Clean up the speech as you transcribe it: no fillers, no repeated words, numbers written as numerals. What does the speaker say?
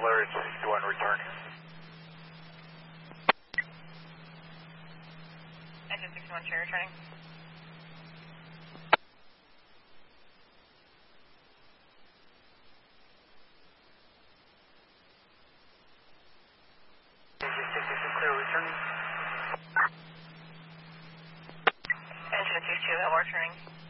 Larry 61 returning. Engine 61 Cherry returning. Engine 62 clear returning. Engine 62 Elmore returning.